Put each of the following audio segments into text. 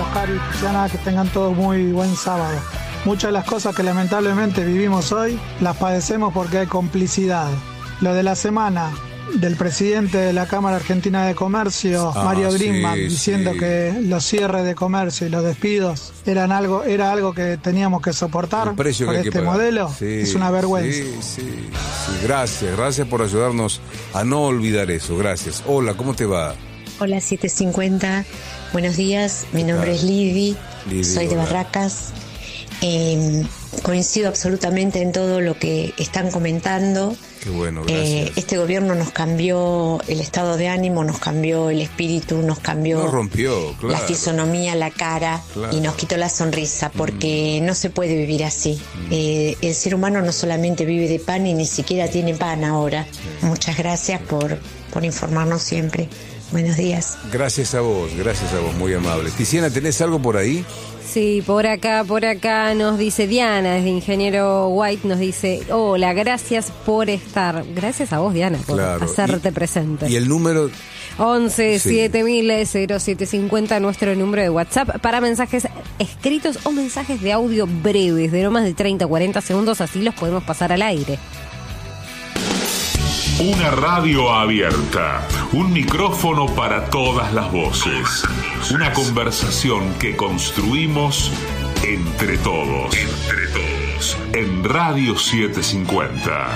Oscar y Luciana, que tengan todos muy buen sábado. Muchas de las cosas que lamentablemente vivimos hoy las padecemos porque hay complicidad. Lo de la semana del presidente de la Cámara Argentina de Comercio, Mario Grimman, diciendo que los cierres de comercio y los despidos era algo que teníamos que soportar por este modelo. Es una vergüenza. Sí. Gracias por ayudarnos a no olvidar eso. Gracias. Hola, ¿cómo te va? Hola 750, buenos días, mi nombre es Lidy, soy de Barracas. Coincido absolutamente en todo lo que están comentando. Qué bueno, gracias. Este gobierno nos cambió el estado de ánimo, nos cambió el espíritu, nos cambió la fisonomía, la cara, y nos quitó la sonrisa, porque no se puede vivir así. El ser humano no solamente vive de pan y ni siquiera tiene pan ahora. Muchas gracias por informarnos siempre. Buenos días. Gracias a vos, muy amable. Tiziana, ¿tenés algo por ahí? Sí, por acá nos dice Diana, desde Ingeniero White, nos dice, hola, gracias por estar. Gracias a vos, Diana, por hacerte presente. ¿Y el número? 11 7000 0750, nuestro número de WhatsApp, para mensajes escritos o mensajes de audio breves, de no más de 30 o 40 segundos, así los podemos pasar al aire. Una radio abierta, un micrófono para todas las voces, una conversación que construimos entre todos, en Radio 750.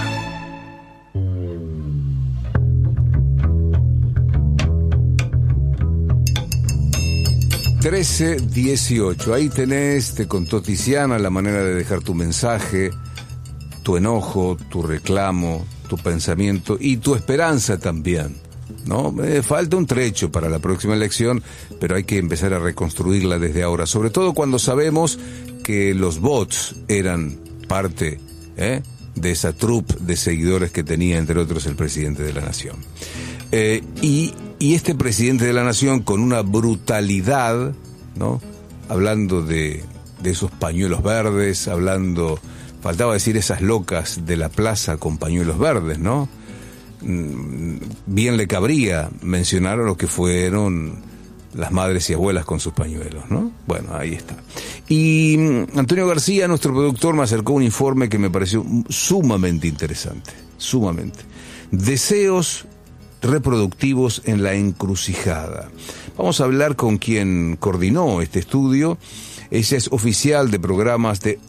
13:18, ahí tenés, te contó Tiziana, la manera de dejar tu mensaje, tu enojo, tu reclamo, tu pensamiento y tu esperanza también, ¿no? Falta un trecho para la próxima elección, pero hay que empezar a reconstruirla desde ahora, sobre todo cuando sabemos que los bots eran parte de esa troupe de seguidores que tenía, entre otros, el presidente de la Nación. Y este presidente de la Nación, con una brutalidad, ¿no? Hablando de esos pañuelos verdes, faltaba decir esas locas de la plaza con pañuelos verdes, ¿no? Bien le cabría mencionar a lo que fueron las madres y abuelas con sus pañuelos, ¿no? Bueno, ahí está. Y Antonio García, nuestro productor, me acercó un informe que me pareció sumamente interesante, sumamente. Deseos reproductivos en la encrucijada. Vamos a hablar con quien coordinó este estudio. Ella es oficial de programas de